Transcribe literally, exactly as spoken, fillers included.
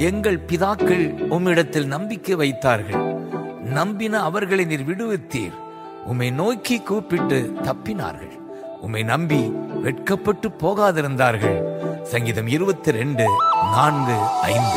எங்கள் பிதாக்கள் உம்மிடத்தில் நம்பிக்கை வைத்தார்கள். நம்பின அவர்களை நீர் விடுவித்தீர். உம்மை நோக்கி கூப்பிட்டு தப்பினார்கள். உம்மை நம்பி வெட்கப்பட்டு போகாதிருந்தார்கள். சங்கீதம் இருபத்தி ரெண்டு நான்கு ஐந்து.